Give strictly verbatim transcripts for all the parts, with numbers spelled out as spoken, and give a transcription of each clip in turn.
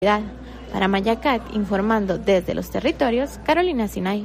Para Mayacat, informando desde los territorios, Carolina Sinay.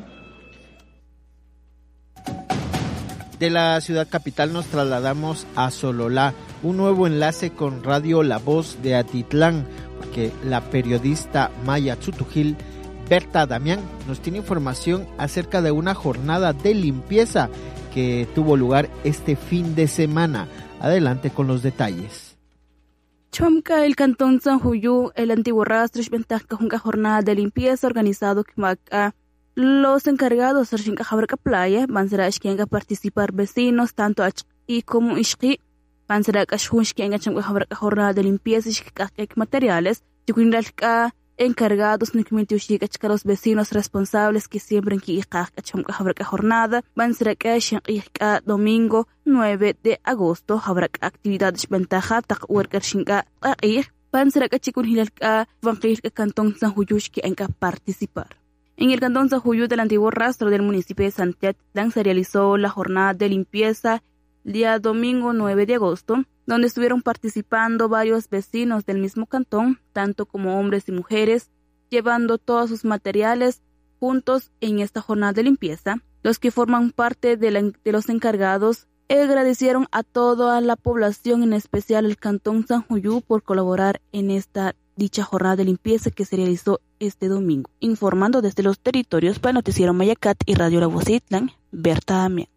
De la ciudad capital nos trasladamos a Sololá, un nuevo enlace con Radio La Voz de Atitlán, porque la periodista Maya Tzutujil, Berta Damián, nos tiene información acerca de una jornada de limpieza que tuvo lugar este fin de semana. Adelante con los detalles. Chomka, el cantón San Juyu, el antiguo rastro, una jornada de limpieza organizado que los encargados de la playa van a participar vecinos, tanto y como ishki, van a jornada de limpieza y materiales, encargados a los vecinos responsables que siempre que la jornada van a domingo nueve de agosto habrá actividades ventaja tak worker shinga van a chikun hilka van a cantón San Juyu que enca participar. En el cantón San Juyu del antiguo rastro del municipio de Santiatlán se realizó la jornada de limpieza el día domingo nueve de agosto, donde estuvieron participando varios vecinos del mismo cantón, tanto como hombres y mujeres, llevando todos sus materiales juntos en esta jornada de limpieza. Los que forman parte de, la, de los encargados agradecieron a toda la población, en especial el cantón San Juyu, por colaborar en esta dicha jornada de limpieza que se realizó este domingo. Informando desde los territorios para Noticiero Mayacat y Radio La Voz de Atitlán, Berta Damián.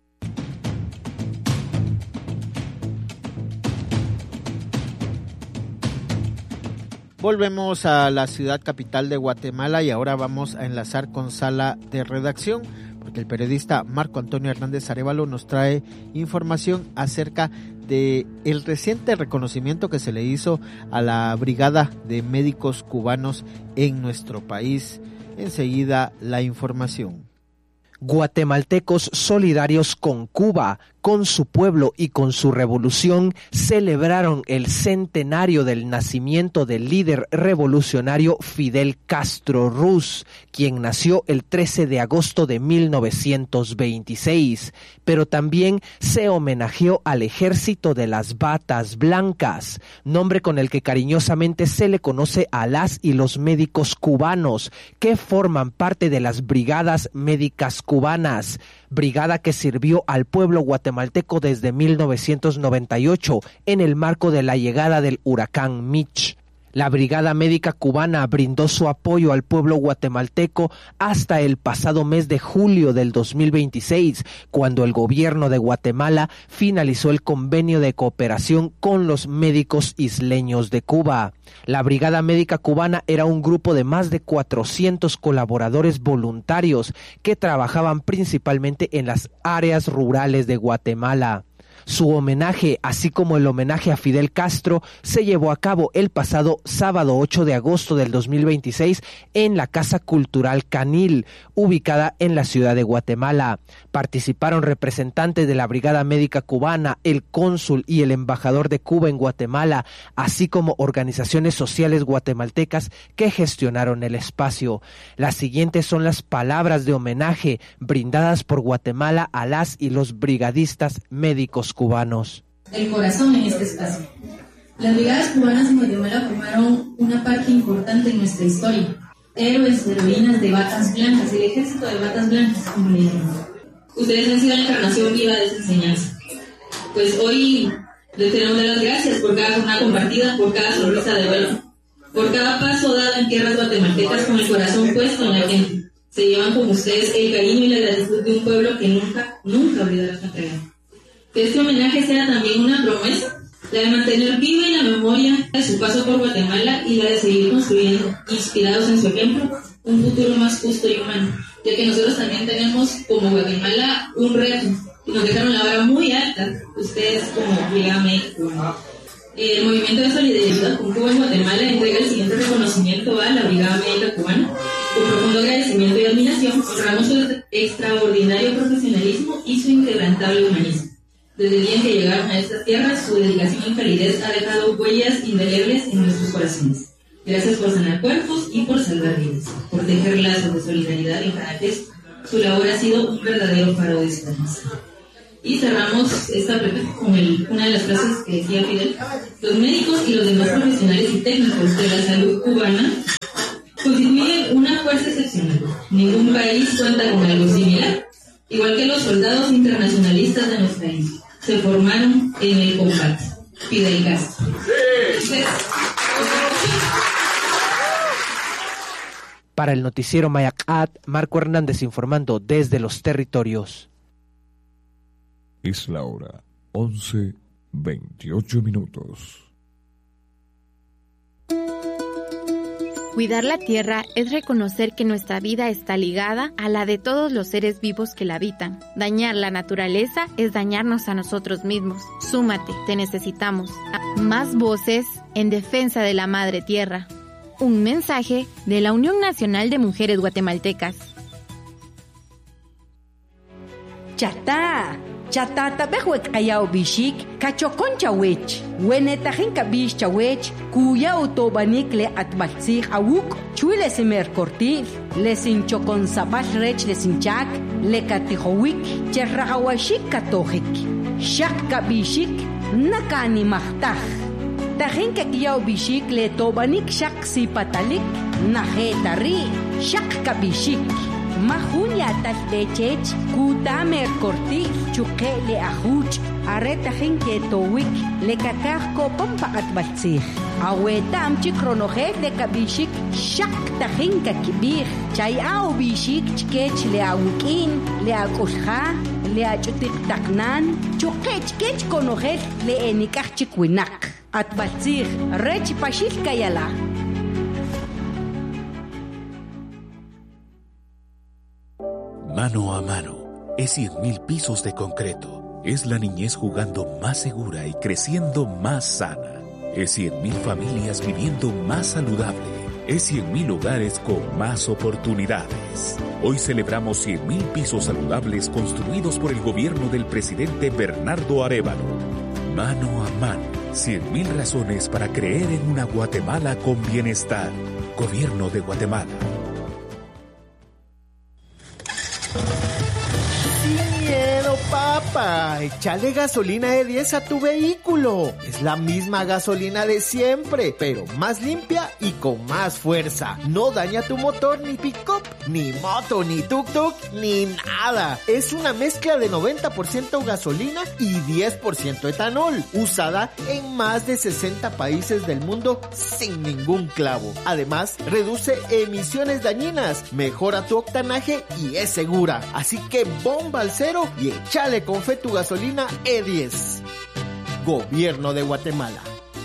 Volvemos a la ciudad capital de Guatemala y ahora vamos a enlazar con sala de redacción, porque el periodista Marco Antonio Hernández Arévalo nos trae información acerca de el reciente reconocimiento que se le hizo a la Brigada de Médicos Cubanos en nuestro país. Enseguida la información. Guatemaltecos solidarios con Cuba, con su pueblo y con su revolución, celebraron el centenario del nacimiento del líder revolucionario Fidel Castro Ruz, quien nació el trece de agosto de mil novecientos veintiséis, pero también se homenajeó al Ejército de las Batas Blancas, nombre con el que cariñosamente se le conoce a las y los médicos cubanos, que forman parte de las Brigadas Médicas Cubanas, brigada que sirvió al pueblo guatemalteco desde mil novecientos noventa y ocho en el marco de la llegada del huracán Mitch. La Brigada Médica Cubana brindó su apoyo al pueblo guatemalteco hasta el pasado mes de julio del dos mil veintiséis, cuando el gobierno de Guatemala finalizó el convenio de cooperación con los médicos isleños de Cuba. La Brigada Médica Cubana era un grupo de más de cuatrocientos colaboradores voluntarios que trabajaban principalmente en las áreas rurales de Guatemala. Su homenaje, así como el homenaje a Fidel Castro, se llevó a cabo el pasado sábado ocho de agosto del dos mil veintiséis en la Casa Cultural Canil, ubicada en la ciudad de Guatemala. Participaron representantes de la Brigada Médica Cubana, el cónsul y el embajador de Cuba en Guatemala, así como organizaciones sociales guatemaltecas que gestionaron el espacio. Las siguientes son las palabras de homenaje brindadas por Guatemala a las y los brigadistas médicos cubanos. El corazón en este espacio. Las brigadas cubanas en Guatemala formaron una parte importante en nuestra historia. Héroes, heroínas de batas blancas, el ejército de batas blancas, como le dicen. Ustedes han sido la encarnación viva de esa enseñanza. Pues hoy les tenemos que dar las gracias por cada jornada compartida, por cada sonrisa de vuelo, por cada paso dado en tierras guatemaltecas con el corazón puesto en la gente. Se llevan con ustedes el cariño y la gratitud de un pueblo que nunca, nunca olvidará su entrega. Que este homenaje sea también una promesa, la de mantener viva en la memoria de su paso por Guatemala y la de seguir construyendo, inspirados en su ejemplo, un futuro más justo y humano, ya que nosotros también tenemos como Guatemala un reto, y nos dejaron la vara muy alta, ustedes como Brigada Médica. El movimiento de solidaridad con Cuba en Guatemala entrega el siguiente reconocimiento a la Brigada Médica Cubana. Con profundo agradecimiento y admiración, honramos su extraordinario profesionalismo y su inquebrantable humanismo. Desde el día en que llegaron a estas tierras, su dedicación y calidez ha dejado huellas indelebles en nuestros corazones. Gracias por sanar cuerpos y por salvar vidas, por tejer lazos de solidaridad en cada gesto. Su labor ha sido un verdadero faro de esperanza. Y cerramos esta plática con el, una de las frases que decía Fidel: los médicos y los demás profesionales y técnicos de la salud cubana constituyen una fuerza excepcional. Ningún país cuenta con algo similar. Igual que los soldados internacionalistas de nuestra isla, se formaron en el combate. Fidel Castro. Sí. Para el noticiero Mayacat, Marco Hernández informando desde los territorios. Es la hora once veintiocho minutos. Cuidar la tierra es reconocer que nuestra vida está ligada a la de todos los seres vivos que la habitan. Dañar la naturaleza es dañarnos a nosotros mismos. Súmate, te necesitamos. Más voces en defensa de la madre tierra. Un mensaje de la Unión Nacional de Mujeres Guatemaltecas. Chata, chata tabehwek ayao bishik, kachokoncha wech, wenetahin kabish chawech, kuya utobanik le atbalsig awuk, chuile semer kortif, lesin chokon sabash rech lesinchak, le katihowik, cherrahawashik katojik, shak kabishik, nakani mahtah. Tahin kakiyao bishik le tobanik shak si patalik, nahetari, shak kabishik. Mahunya tal lechech, kuta merkorti, chuke le ahuch, areta hinke towik, le kakaj kopon pakat balsig. Awetam chikronoje le kabishik, shak tahinka kibir, chay au bishik chkech le awikin, le akusha, le achutik taknan, chukech kech konoje le enikaj chikwinak. At balsig, rech pashil kayala. Mano a mano, es cien mil pisos de concreto. Es la niñez jugando más segura y creciendo más sana. Es cien mil familias viviendo más saludable. Es cien mil hogares con más oportunidades. Hoy celebramos cien mil pisos saludables construidos por el gobierno del presidente Bernardo Arévalo. Mano a mano, cien mil razones para creer en una Guatemala con bienestar. Gobierno de Guatemala. Papá, échale gasolina E diez a tu vehículo. Es la misma gasolina de siempre, pero más limpia y con más fuerza. No daña tu motor, ni pick-up, ni moto, ni tuk-tuk, ni nada. Es una mezcla de noventa por ciento gasolina y diez por ciento etanol, usada en más de sesenta países del mundo sin ningún clavo. Además, reduce emisiones dañinas, mejora tu octanaje y es segura. Así que bomba al cero y échale con fe tu gasolina E diez. Gobierno de Guatemala.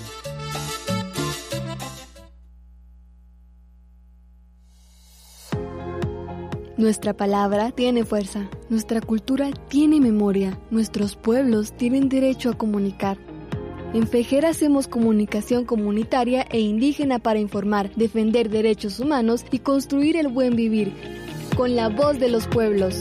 Nuestra palabra tiene fuerza, nuestra cultura tiene memoria, nuestros pueblos tienen derecho a comunicar. En FEJER hacemos comunicación comunitaria e indígena para informar, defender derechos humanos y construir el buen vivir, con la voz de los pueblos.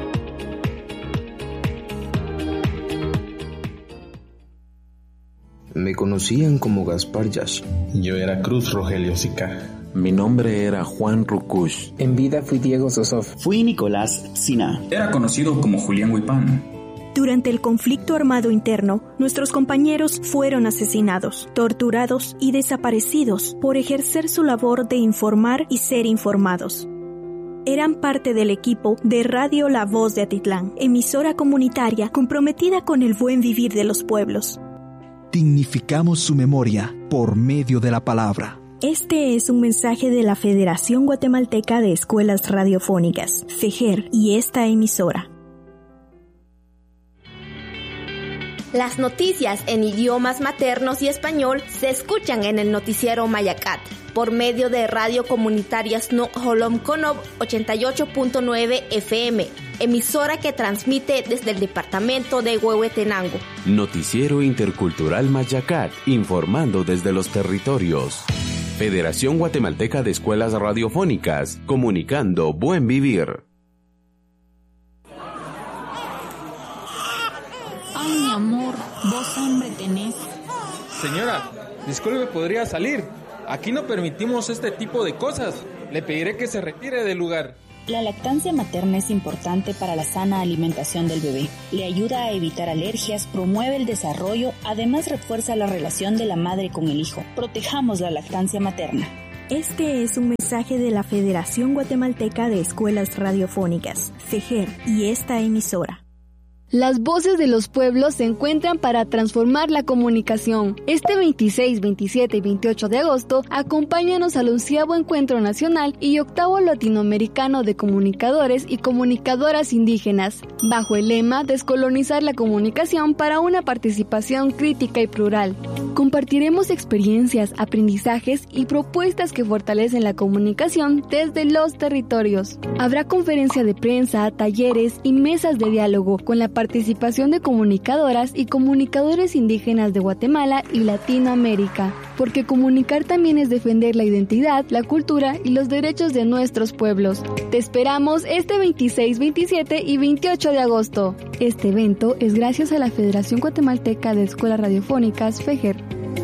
Me conocían como Gaspar Yash. Yo era Cruz Rogelio Sica. Mi nombre era Juan Rukush. En vida fui Diego Sosov. Fui Nicolás Sina. Era conocido como Julián Huipán. Durante el conflicto armado interno, nuestros compañeros fueron asesinados, torturados y desaparecidos por ejercer su labor de informar y ser informados. Eran parte del equipo de Radio La Voz de Atitlán, emisora comunitaria comprometida con el buen vivir de los pueblos. Dignificamos su memoria por medio de la palabra. Este es un mensaje de la Federación Guatemalteca de Escuelas Radiofónicas, FEJER, y esta emisora. Las noticias en idiomas maternos y español se escuchan en el noticiero Mayacat por medio de Radio Comunitaria Snook Holom Konob ochenta y ocho punto nueve F M, emisora que transmite desde el departamento de Huehuetenango. Noticiero Intercultural Mayacat, informando desde los territorios. Federación Guatemalteca de Escuelas Radiofónicas, comunicando buen vivir. Ay, mi amor, vos hambre tenés. Señora, disculpe, ¿podría salir? Aquí no permitimos este tipo de cosas. Le pediré que se retire del lugar. La lactancia materna es importante para la sana alimentación del bebé. Le ayuda a evitar alergias, promueve el desarrollo, además refuerza la relación de la madre con el hijo. Protejamos la lactancia materna. Este es un mensaje de la Federación Guatemalteca de Escuelas Radiofónicas, FEGER, y esta emisora. Las voces de los pueblos se encuentran para transformar la comunicación. Este veintiséis, veintisiete y veintiocho de agosto, acompáñanos al onceavo Encuentro Nacional y octavo Latinoamericano de Comunicadores y Comunicadoras Indígenas, bajo el lema Descolonizar la comunicación para una participación crítica y plural. Compartiremos experiencias, aprendizajes y propuestas que fortalecen la comunicación desde los territorios. Habrá conferencia de prensa, talleres y mesas de diálogo con la participación de comunicadoras y comunicadores indígenas de Guatemala y Latinoamérica, porque comunicar también es defender la identidad, la cultura y los derechos de nuestros pueblos. Te esperamos este veintiséis, veintisiete y veintiocho de agosto. Este evento es gracias a la Federación Guatemalteca de Escuelas Radiofónicas, FEGER.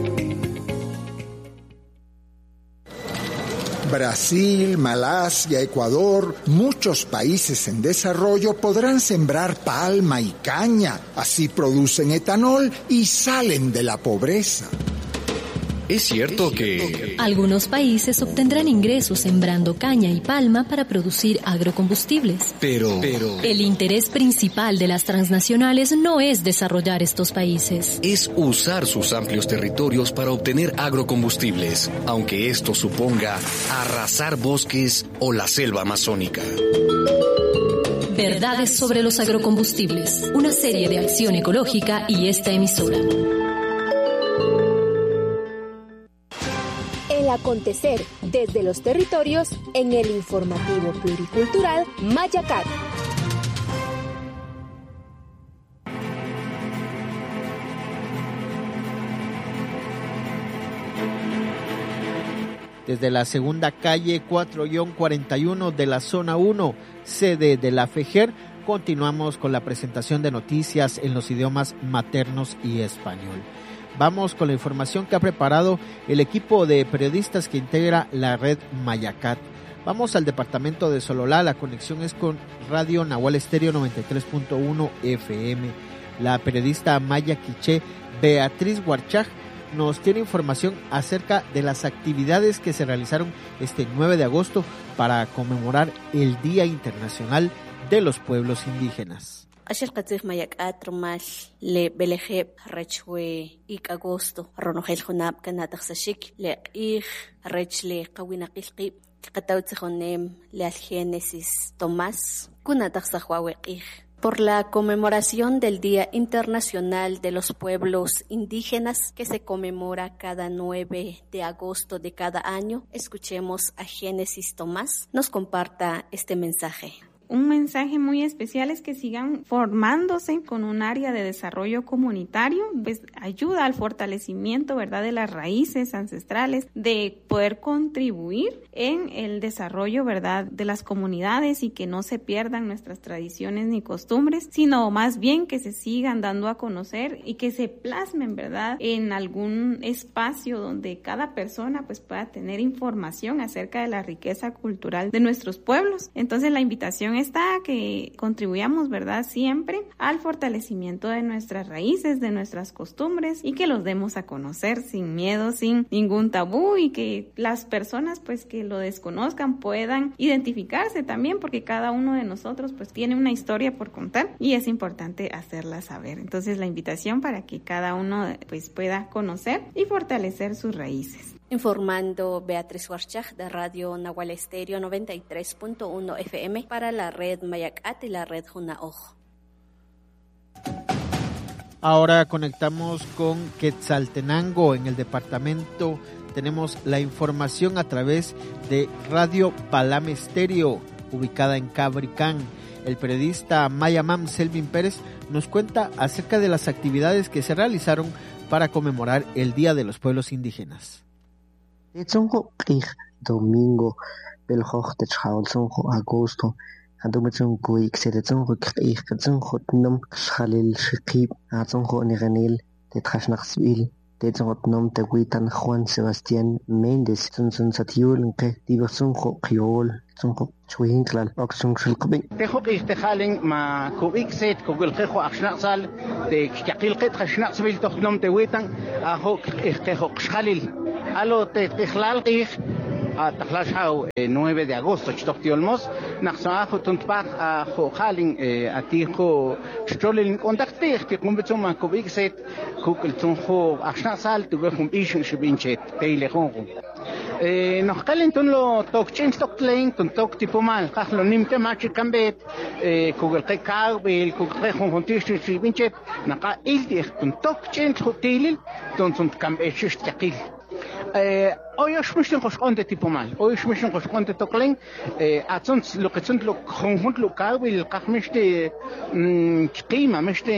Brasil, Malasia, Ecuador, muchos países en desarrollo podrán sembrar palma y caña. Así producen etanol y salen de la pobreza. Es cierto que algunos países obtendrán ingresos sembrando caña y palma para producir agrocombustibles. Pero, pero el interés principal de las transnacionales no es desarrollar estos países. Es usar sus amplios territorios para obtener agrocombustibles, aunque esto suponga arrasar bosques o la selva amazónica. Verdades sobre los agrocombustibles, una serie de acción ecológica y esta emisora. Acontecer desde los territorios en el informativo pluricultural Mayacat. Desde la segunda calle cuatro cuarenta y uno de la zona uno, sede de la FEGER, continuamos con la presentación de noticias en los idiomas maternos y español. Vamos con la información que ha preparado el equipo de periodistas que integra la red Mayacat. Vamos al departamento de Sololá, la conexión es con Radio Nahual Estéreo noventa y tres punto uno F M. La periodista maya quiché Beatriz Huarchaj nos tiene información acerca de las actividades que se realizaron este nueve de agosto para conmemorar el Día Internacional de los Pueblos Indígenas. Ashel Katzig Mayakat Rumal le Belejeb Rechwe ik agosto Ronogel Junab Kanataxashik le ik Rechle Kawinakilqib Katautzhonem le al Génesis Tomás Kunataxahwawekij. Por la conmemoración del Día Internacional de los Pueblos Indígenas que se conmemora cada nueve de agosto de cada año, escuchemos a Génesis Tomás nos comparta este mensaje. Un mensaje muy especial es que sigan formándose con un área de desarrollo comunitario, pues ayuda al fortalecimiento, ¿verdad?, de las raíces ancestrales, de poder contribuir en el desarrollo, ¿verdad?, de las comunidades y que no se pierdan nuestras tradiciones ni costumbres, sino más bien que se sigan dando a conocer y que se plasmen, ¿verdad?, en algún espacio donde cada persona pues pueda tener información acerca de la riqueza cultural de nuestros pueblos. Entonces la invitación es está que contribuyamos, ¿verdad?, siempre al fortalecimiento de nuestras raíces, de nuestras costumbres y que los demos a conocer sin miedo, sin ningún tabú y que las personas pues que lo desconozcan puedan identificarse también porque cada uno de nosotros pues tiene una historia por contar y es importante hacerla saber. Entonces la invitación para que cada uno pues pueda conocer y fortalecer sus raíces. Informando Beatriz Huarchaj de Radio Nahual Estéreo noventa y tres punto uno F M para la red Mayacat y la red Junaoj. Ahora conectamos con Quetzaltenango en el departamento. Tenemos la información a través de Radio Palam Estéreo, ubicada en Cabricán. El periodista Mayamam Selvin Pérez nos cuenta acerca de las actividades que se realizaron para conmemorar el Día de los Pueblos Indígenas. Domingo, belhoch de Chaulzonjo agosto, Adumetzon Guik, Sedetzonjo Kich, Katzonjo Nom, Schalil Shikib, Azonjo Neganil, de Trasnachsville, de Zotnom de Guitan Juan Sebastián Méndez, Sonson Satiul, que Diversonjo Criol, Sunko Chuinklal Oxun Shilkbi. Tejo Istehalen ma Kubik set Kugul Kejo Akshnasal, de Kakil Ket Hashnasvil Tochnom Tewitan, Ahok Tejo Xhalil. Alo te Tihlal Ich. A Tahlashau nueve de agosto chtoqtiolmos naxajo tuntpaq a jojalin a tijo strolin contacte que conversoma covid set kukul tunjo axnasal tu gum ishin shibinchet teilejongo eh nos calentón lo tokchen stocklein ton tok tipo mal qajlo nimte machi kambet eh kugel qekag bil kugel jongontish shibinchet naqa ildi ton tokchen hotelil ton ton kambet shtakil eh hoy es mischen qosqonte tipo mal hoy es mischen qosqonte toklen eh atzont lo que sunt lo conjunt local bil qahmishte qima mishte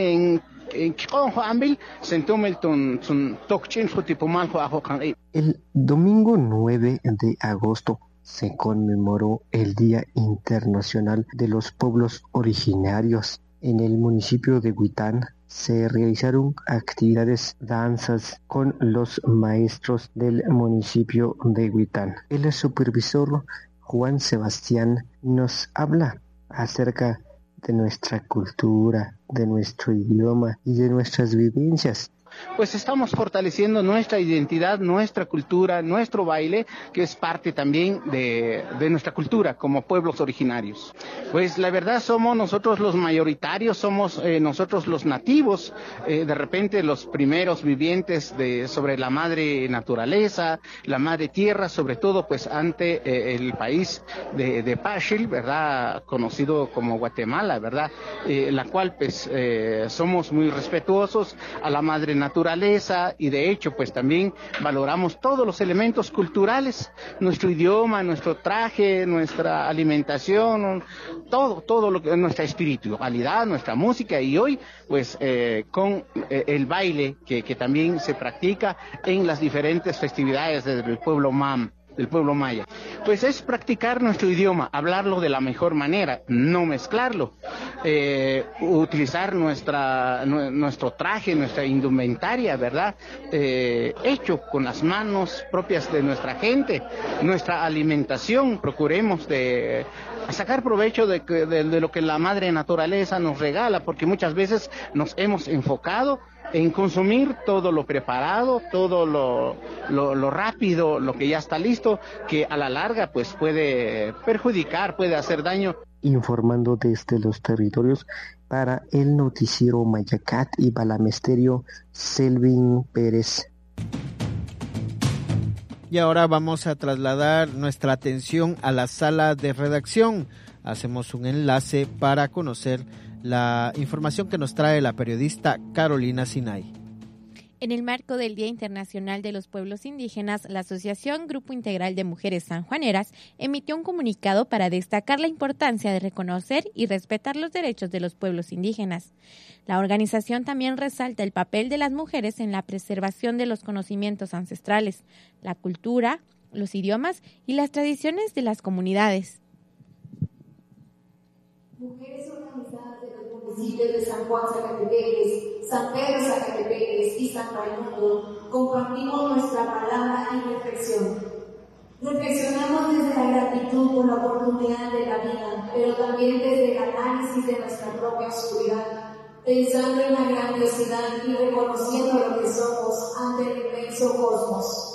en qonjo ambil sentomel ton ton tokchen tipo mal jo ajo kan. El domingo nueve de agosto se conmemoró el Día Internacional de los Pueblos Originarios. En el municipio de Huitán se realizaron actividades, danzas con los maestros del municipio de Huitán. El supervisor Juan Sebastián nos habla acerca de nuestra cultura, de nuestro idioma y de nuestras vivencias. Pues estamos fortaleciendo nuestra identidad, nuestra cultura, nuestro baile, que es parte también de, de nuestra cultura como pueblos originarios. Pues la verdad somos nosotros los mayoritarios, somos eh, nosotros los nativos, eh, de repente los primeros vivientes de, sobre la madre naturaleza, la madre tierra, sobre todo pues ante eh, el país de, de Pachil, ¿verdad? Conocido como Guatemala, ¿verdad? Eh, la cual pues eh, somos muy respetuosos a la madre naturaleza. naturaleza y de hecho pues también valoramos todos los elementos culturales, nuestro idioma, nuestro traje, nuestra alimentación, todo, todo lo que nuestra espiritualidad, nuestra música y hoy pues eh, con eh, el baile que, que también se practica en las diferentes festividades del pueblo mam. del pueblo maya, pues es practicar nuestro idioma, hablarlo de la mejor manera, no mezclarlo, eh, utilizar nuestra nu- nuestro traje, nuestra indumentaria, ¿verdad? Eh, hecho con las manos propias de nuestra gente, nuestra alimentación, procuremos de sacar provecho de, de, de lo que la madre naturaleza nos regala, porque muchas veces nos hemos enfocado en consumir todo lo preparado, todo lo, lo, lo rápido, lo que ya está listo, que a la larga pues puede perjudicar, puede hacer daño. Informando desde los territorios para el noticiero Mayacat y Balamesterio, Selvin Pérez. Y ahora vamos a trasladar nuestra atención a la sala de redacción. Hacemos un enlace para conocer la información que nos trae la periodista Carolina Sinay. En el marco del Día Internacional de los Pueblos Indígenas, la Asociación Grupo Integral de Mujeres Sanjuaneras emitió un comunicado para destacar la importancia de reconocer y respetar los derechos de los pueblos indígenas. La organización también resalta el papel de las mujeres en la preservación de los conocimientos ancestrales, la cultura, los idiomas y las tradiciones de las comunidades. Mujeres organizadas de los municipios de San Juan Zacatepeques, San Pedro Zacatepeques y San Raimundo, compartimos nuestra palabra y reflexión. Reflexionamos desde la gratitud por la oportunidad de la vida, pero también desde el análisis de nuestra propia oscuridad, pensando en la grandiosidad y reconociendo lo que somos ante el inmenso cosmos.